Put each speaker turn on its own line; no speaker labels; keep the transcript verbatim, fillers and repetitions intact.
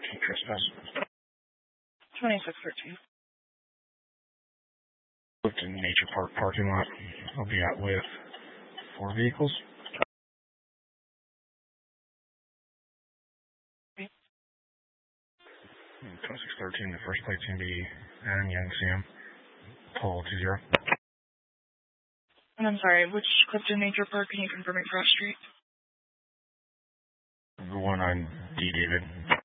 thirteen trespass.
twenty-six thirteen.
Clifton Nature Park parking lot. I'll be out with four vehicles.
Okay.
twenty-six thirteen, the first plate's going to be Adam Young Sam. Paul two zero.
And I'm sorry, which Clifton Nature Park can you confirm at Cross Street?
The one on D. David.